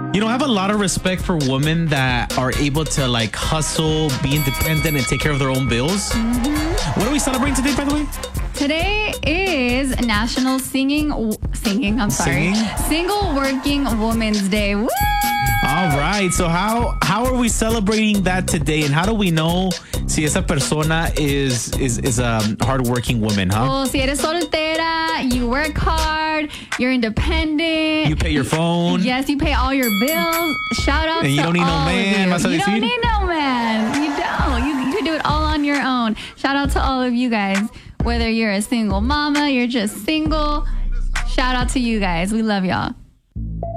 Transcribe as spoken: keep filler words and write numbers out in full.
You know, I have a lot of respect for women that are able to like hustle, be independent, and take care of their own bills. Mm-hmm. What are we celebrating today, by the way? Today is National Singing, Singing, I'm sorry, Singing? Single Working Women's Day. Woo! All right. So how how are we celebrating that today, and how do we know si esa persona is is is a hardworking woman, huh? Well, si eres soltera, you work hard, you're independent. You pay your phone. Yes, you pay all your bills. Shout out And to you don't need no all man, of vas a you. You decir? don't need no man. You don't. You, you can do it all on your own. Shout out to all of you guys. Whether you're a single mama, you're just single. Shout out to you guys. We love y'all.